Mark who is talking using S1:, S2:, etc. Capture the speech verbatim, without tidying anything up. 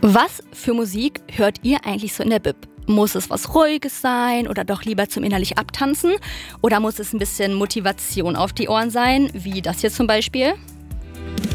S1: Was für Musik hört ihr eigentlich so in der Bib? Muss es was Ruhiges sein oder doch lieber zum innerlich Abtanzen? Oder muss es ein bisschen Motivation auf die Ohren sein, wie das hier zum Beispiel?